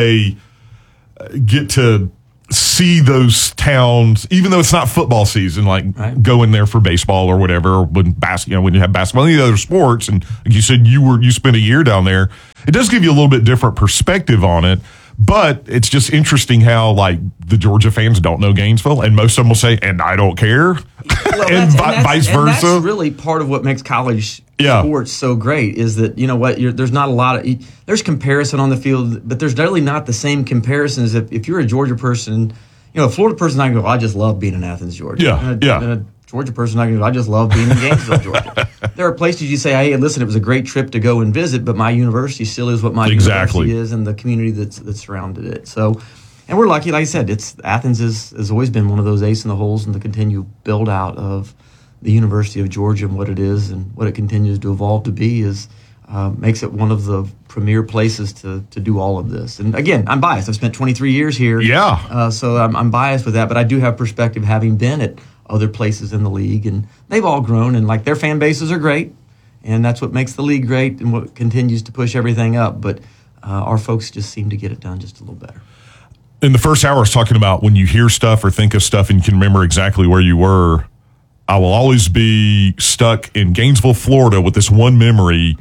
get to see those towns, even though it's not football season, like go in there for baseball or whatever, or when you have basketball, any other sports, and like you said, you spent a year down there. It does give you a little bit different perspective on it. But it's just interesting how, like, the Georgia fans don't know Gainesville, and most of them will say, and I don't care, and vice versa. And that's really part of what makes college sports so great is that, you know what, there's not a lot of – there's comparison on the field, but there's really not the same comparisons. If you're a Georgia person, you know, a Florida person, I can go, I just love being in Athens, Georgia. And a Georgia person, I can go, I just love being in Gainesville, Georgia. There are places you say, hey, listen, it was a great trip to go and visit, but my university still is what my university is and the community that surrounded it. So, and we're lucky, like I said, Athens has always been one of those ace in the holes in the continued build out of the University of Georgia and what it is and what it continues to evolve to be is makes it one of the premier places to do all of this. And again, I'm biased. I've spent 23 years here. So I'm biased with that, but I do have perspective having been at other places in the league, and they've all grown, and like their fan bases are great, and that's what makes the league great and what continues to push everything up. But our folks just seem to get it done just a little better. In the first hour, I was talking about when you hear stuff or think of stuff and you can remember exactly where you were. I will always be stuck in Gainesville, Florida with this one memory.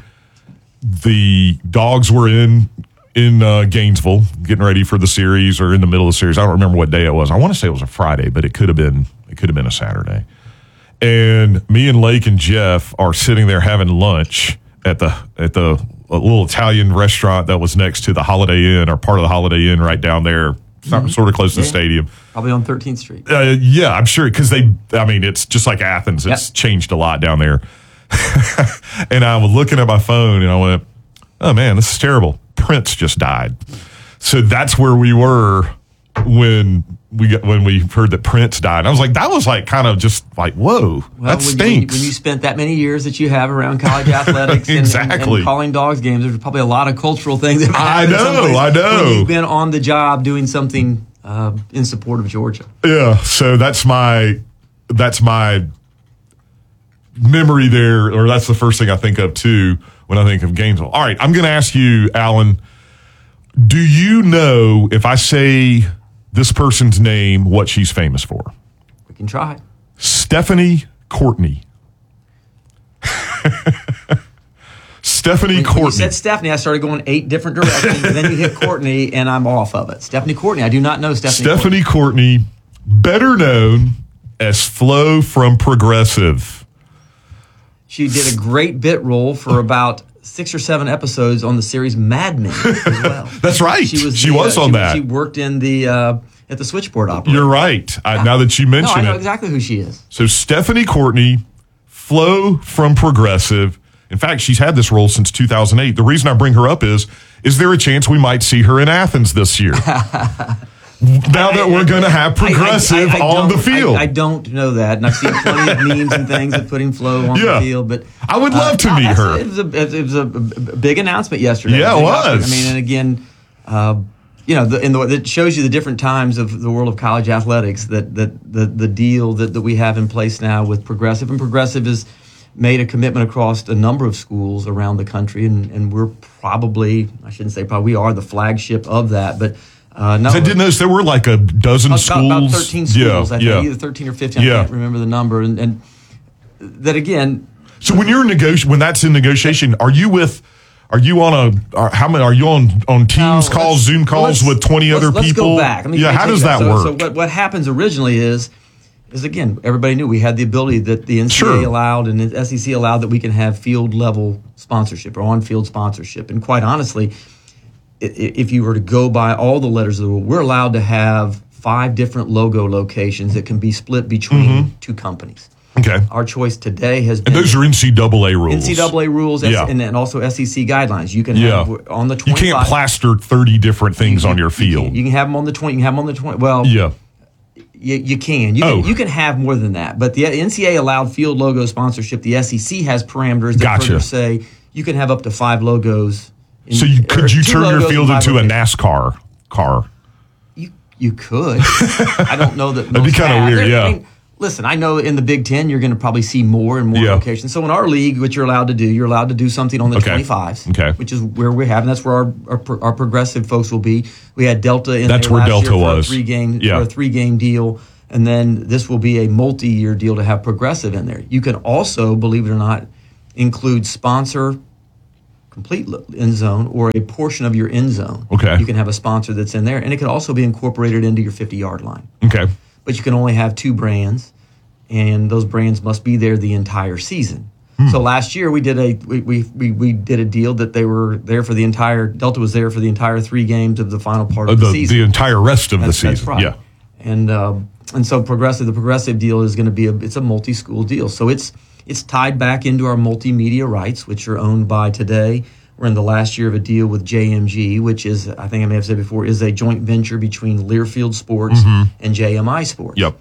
The Dogs were in Gainesville getting ready for the series or in the middle of the series. I don't remember what day it was. I want to say it was a Friday, but it could have been a Saturday. And me and Lake and Jeff are sitting there having lunch at the little Italian restaurant that was next to the Holiday Inn, or part of the Holiday Inn right down there, sort of close to the stadium. Probably on 13th Street. Yeah, I'm sure, because it's just like Athens. It's changed a lot down there. And I was looking at my phone and I went, oh man, this is terrible. Prince just died. So that's where we were when we heard that Prince died. And I was like, that was like kind of just like, whoa, that stinks. When you spent that many years that you have around college athletics and calling Dogs games, there's probably a lot of cultural things that happen. I know. When you've been on the job doing something in support of Georgia. Yeah, so that's my memory there, or that's the first thing I think of too when I think of Gainesville. All right, I'm going to ask you, Alan, do you know, if I say this person's name, what she's famous for? We can try. Stephanie Courtney. Stephanie Courtney. When you said Stephanie, I started going 8 different directions, and then you hit Courtney, and I'm off of it. Stephanie Courtney. I do not know Stephanie Courtney, better known as Flo from Progressive. She did a great bit role for about 6 or 7 episodes on the series Mad Men as well. That's right. She was on that. She worked in at the switchboard operator. You're right. Now that you mention it. I know exactly who she is. So Stephanie Courtney, Flo from Progressive. In fact, she's had this role since 2008. The reason I bring her up is there a chance we might see her in Athens this year? Now that we're going to have Progressive on the field. I don't know that. And I've seen plenty of memes and things of putting Flo on the field. But I would love to meet her. It was a big announcement yesterday. Yeah, it was. I mean, and again, it shows you the different times of the world of college athletics, that the deal that we have in place now with Progressive. And Progressive has made a commitment across a number of schools around the country. And we're probably, I shouldn't say probably, we are the flagship of that. But I did notice there were like a dozen schools. About 13 schools, I think, either 13 or 15. I can't remember the number. And that again. So when you're when that's in negotiation, are you on Teams calls, Zoom calls with 20 other people? Let's go back. How does that work? So what happens originally is again, everybody knew we had the ability that the NCAA allowed and the SEC allowed that we can have field level sponsorship or on field sponsorship. And quite honestly, if you were to go by all the letters of the rule, we're allowed to have 5 different logo locations that can be split between 2 companies. Okay. Our choice today has And been those are NCAA rules. NCAA rules, Yeah. and then also SEC guidelines. You can Yeah. have on the 25. You can't plaster 30 different things on your field. You can have them on the 20. You can have them on the 20. Well, Yeah. You can. You can have more than that. But the NCAA allowed field logo sponsorship. The SEC has parameters that Gotcha. further say you can have up to 5 logos. So could you turn your logos field and 5 into a locations. NASCAR car? You could. I don't know that. That'd be most kinda have. weird, yeah. Listen, I know in the Big Ten you're going to probably see more and more Yeah. locations. So in our league, what you're allowed to do something on the Okay. 25s, Okay. which is where we're having. That's where our progressive folks will be. We had Delta in That's there where last Delta year for was. a three-game Yeah. for a 3-game deal, and then this will be a multi-year deal to have progressive in there. You can also, believe it or not, include sponsor complete end zone or a portion of your end zone. Okay. You can have a sponsor that's in there, and it can also be incorporated into your 50-yard line. Okay. But you can only have 2 brands, and those brands must be there the entire season. So last year we did we did a deal that they were there for the entire Delta was there for the entire 3 games of the final part of the season. The entire rest of the season. That's right. Yeah. And so the progressive deal is going to be it's a multi-school deal. So it's tied back into our multimedia rights, which are owned by today. We're in the last year of a deal with JMG, which is, I think I may have said before, is a joint venture between Learfield Sports and JMI Sports. Yep.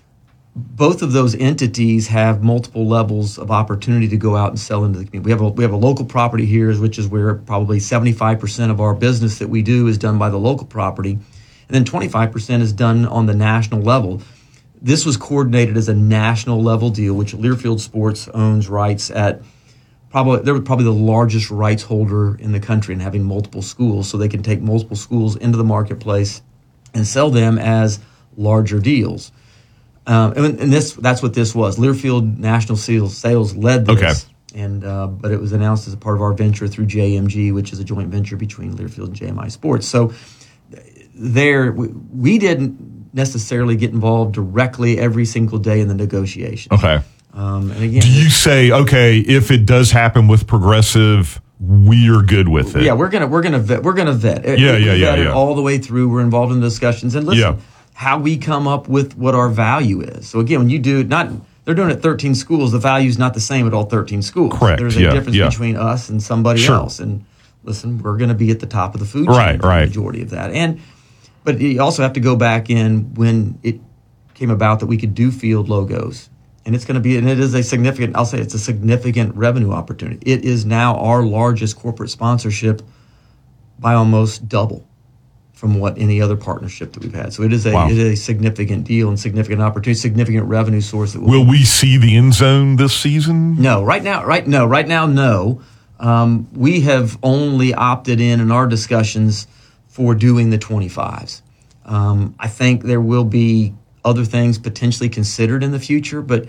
Both of those entities have multiple levels of opportunity to go out and sell into the community. We have a local property here, which is where probably 75% of our business that we do is done by the local property, and then 25% is done on the national level. This was coordinated as a national level deal, which Learfield Sports owns rights at. They're probably the largest rights holder in the country and having multiple schools, so they can take multiple schools into the marketplace and sell them as larger deals. And that's what this was. Learfield National Sales led this, but it was announced as a part of our venture through JMG, which is a joint venture between Learfield and JMI Sports. So we didn't necessarily get involved directly every single day in the negotiation. Okay. And again, do you say, okay, if it does happen with progressive, we are good with it? Yeah, we're gonna vet. We're gonna vet. Yeah, We vet it yeah. all the way through. We're involved in discussions, and listen, how we come up with what our value is. So again, when you do they're doing it at 13 schools. The value is not the same at all 13 schools. Correct. There's a difference between us and somebody else. And listen, we're going to be at the top of the food chain for the majority of that. But you also have to go back in when it came about that we could do field logos. And it's going to be, and it is a significant, I'll say it's a significant revenue opportunity. It is now our largest corporate sponsorship by almost double from what any other partnership that we've had. So it is a significant deal and significant opportunity, significant revenue source. That will we see the end zone this season? No, right now, no. We have only opted in our discussions for doing the 25s. I think there will be other things potentially considered in the future, but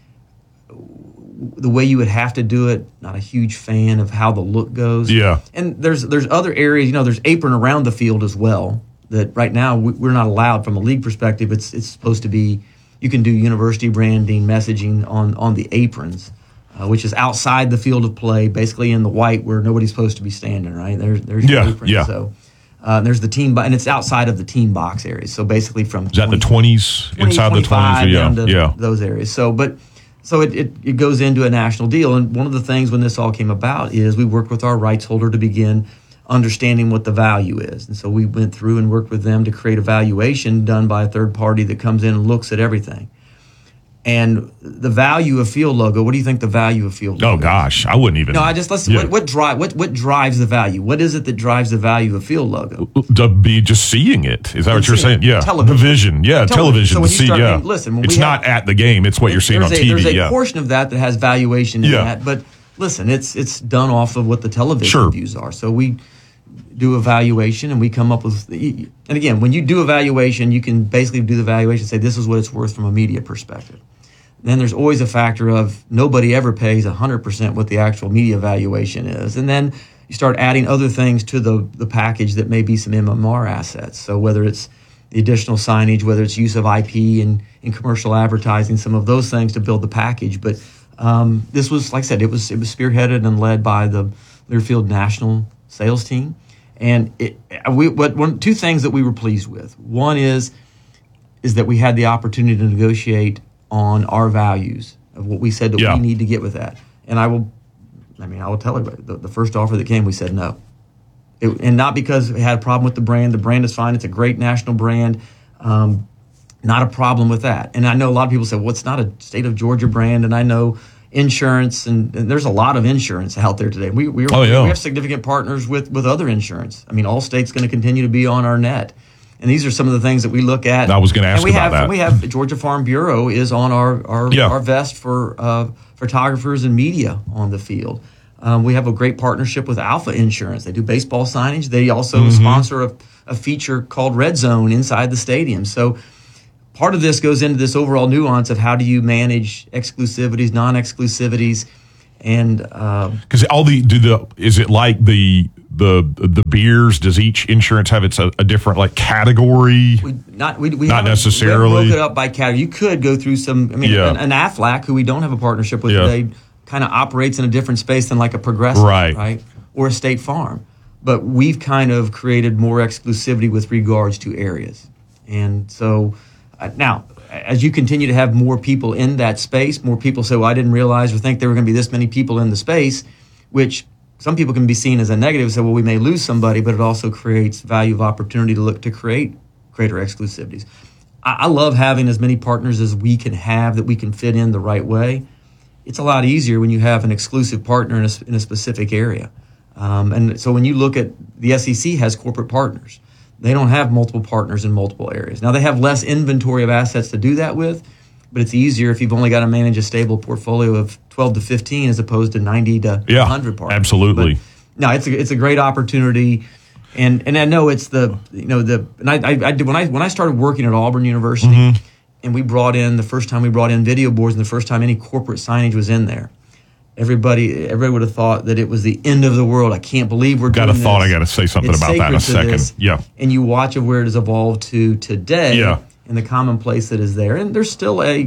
the way you would have to do it, not a huge fan of how the look goes. Yeah. And there's other areas, there's apron around the field as well that right now we're not allowed from a league perspective. It's supposed to be, you can do university branding, messaging on the aprons, which is outside the field of play, basically in the white where nobody's supposed to be standing, right? There's your apron. Yeah. So there's the team, and it's outside of the team box areas. So basically from is that the 20s, inside the 20s? down to those areas. So it goes into a national deal. And one of the things when this all came about is we worked with our rights holder to begin understanding what the value is. And so we went through and worked with them to create a valuation done by a third party that comes in and looks at everything. And the value of field logo, what do you think the value of field logo is? Oh, gosh, I wouldn't even. No, what drives the value? What is it that drives the value of field logo? To be just seeing it. Is that what you're saying? Yeah. Television. The vision. Yeah, television. So to see, listen, it's not at the game. It's what you're seeing on TV. There's a portion of that has valuation in that. But listen, it's done off of what the television views are. So we do a valuation and we come up with, and again, when you do a valuation, you can basically do the valuation and say this is what it's worth from a media perspective. Then there's always a factor of nobody ever pays 100% what the actual media valuation is. And then you start adding other things to the package that may be some MMR assets. So whether it's the additional signage, whether it's use of IP in commercial advertising, some of those things to build the package. But this was, like I said, it was spearheaded and led by the Learfield National Sales Team. And two things that we were pleased with. One is that we had the opportunity to negotiate on our values of what we said that we need to get with that. And I will tell everybody, the first offer that came, we said no. And not because we had a problem with the brand. The brand is fine. It's a great national brand. Not a problem with that. And I know a lot of people say, well, it's not a state of Georgia brand. And I know insurance, and there's a lot of insurance out there today. We have significant partners with other insurance. I mean, Allstate's going to continue to be on our net. And these are some of the things that we look at. I was going to ask about that. We have Georgia Farm Bureau is on our vest for photographers and media on the field. We have a great partnership with Alpha Insurance. They do baseball signage. They also sponsor a feature called Red Zone inside the stadium. So part of this goes into this overall nuance of how do you manage exclusivities, non-exclusivities, and because is it like the beers? Does each insurance have a different like category? Not necessarily. We haven't broke it up by category. You could go through some. I mean, an Aflac, who we don't have a partnership with, they kind of operates in a different space than like a Progressive, right? Or a State Farm. But we've kind of created more exclusivity with regards to areas, and so now, as you continue to have more people in that space, more people say, well, I didn't realize or think there were going to be this many people in the space, which some people can be seen as a negative. So, well, we may lose somebody, but it also creates value of opportunity to look to create greater exclusivities. I love having as many partners as we can have that we can fit in the right way. It's a lot easier when you have an exclusive partner in a specific area. And so when you look at the SEC has corporate partners. They don't have multiple partners in multiple areas. Now, they have less inventory of assets to do that with, but it's easier if you've only got to manage a stable portfolio of 12 to 15 as opposed to 90 to 100 partners. Absolutely. But, no, it's a great opportunity. And I know it's when I started working at Auburn University, and the first time we brought in video boards and the first time any corporate signage was in there. Everybody would have thought that it was the end of the world. I can't believe we're doing this. I got to say something about that in a second. Yeah. And you watch of where it has evolved to today and the commonplace that is there. And there's still I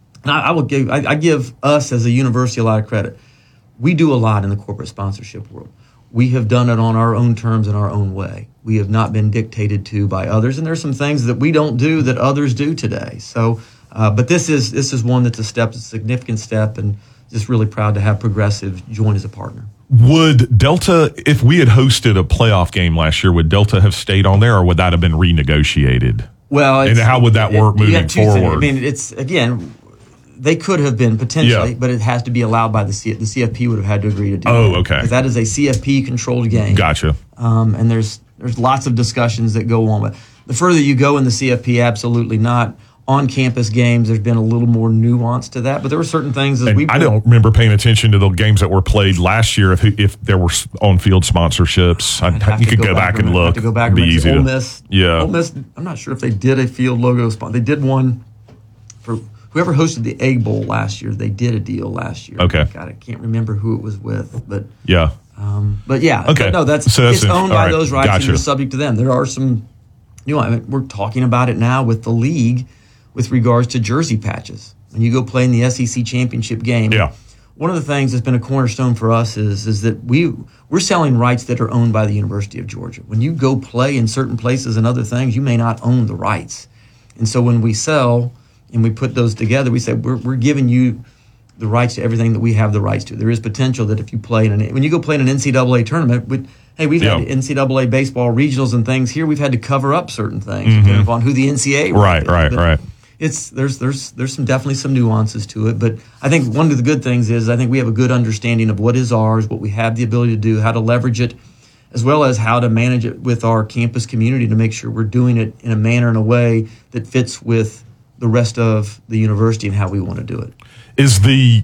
give us as a university a lot of credit. We do a lot in the corporate sponsorship world. We have done it on our own terms in our own way. We have not been dictated to by others. And there's some things that we don't do that others do today. So, but this is one that's a significant step, and just really proud to have Progressive join as a partner. Would Delta, if we had hosted a playoff game last year, would Delta have stayed on there, or would that have been renegotiated? Well, and how would that work moving forward? I mean, it's again, they could have been potentially, but it has to be allowed by the CFP would have had to agree to do. Oh, that, okay. Because that is a CFP controlled game. Gotcha. And there's lots of discussions that go on, but the further you go in the CFP, absolutely not. On-campus games, there's been a little more nuance to that, but there were certain things I don't remember paying attention to the games that were played last year. If there were on-field sponsorships, you could go back and look. To go back and be easy Ole Miss. Yeah. Ole Miss. I'm not sure if they did a field logo spot. They did one for whoever hosted the Egg Bowl last year. They did a deal last year. Okay. God, I can't remember who it was with, but yeah. But yeah. Okay. But no, it's owned by those rights, and you're subject to them. There are some. We're talking about it now with the league. With regards to jersey patches, when you go play in the SEC championship game, one of the things that's been a cornerstone for us is that we're selling rights that are owned by the University of Georgia. When you go play in certain places and other things, you may not own the rights. And so when we sell and we put those together, we say we're giving you the rights to everything that we have the rights to. There is potential that if you play when you go play in an NCAA tournament, we've had NCAA baseball regionals and things here. We've had to cover up certain things depending upon who the NCAA right. There's definitely some nuances to it, but I think one of the good things is I think we have a good understanding of what is ours, what we have the ability to do, how to leverage it, as well as how to manage it with our campus community to make sure we're doing it in a manner and a way that fits with the rest of the university and how we want to do it. Is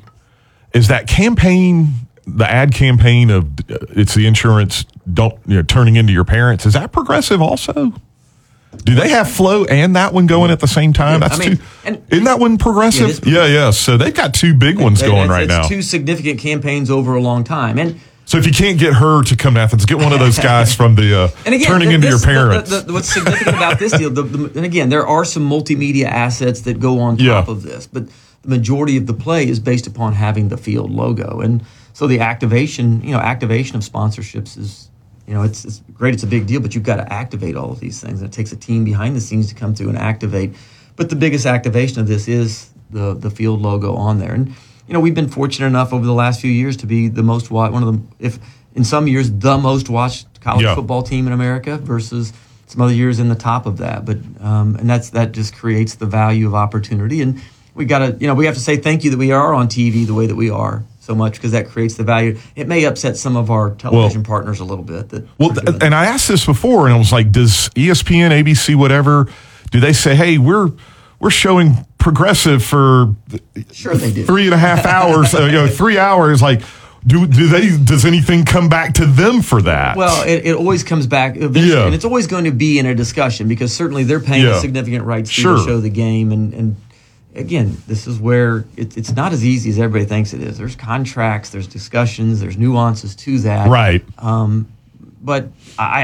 that campaign, the ad campaign of it's the insurance turning into your parents, is that Progressive also? Do they have Flow and that one going at the same time? Isn't that one Progressive? Yeah. So they've got two big ones going right now. It's two significant campaigns over a long time. And so if you can't get her to come to Athens, get one of those guys from the turning into your parents. What's significant about this deal, and again, there are some multimedia assets that go on top of this, but the majority of the play is based upon having the field logo. And so the activation of sponsorships is, it's great. It's a big deal, but you've got to activate all of these things. And it takes a team behind the scenes to come through and activate. But the biggest activation of this is the field logo on there. And we've been fortunate enough over the last few years to be the most one of the, if in some years the most watched college football team in America versus some other years in the top of that. But and that just creates the value of opportunity. And we got to we have to say thank you that we are on TV the way that we are so much, because that creates the value. It may upset some of our television partners a little bit. And I asked this before, and I was like, does ESPN, ABC, whatever, do they say, hey, we're showing Progressive for sure they do. 3.5 hours, 3 hours? Like, does anything come back to them for that? Well, it always comes back eventually, and it's always going to be in a discussion, because certainly they're paying a significant rights fee to show the game. And again, this is where it's not as easy as everybody thinks it is. There's contracts, there's discussions, there's nuances to that. Right. But I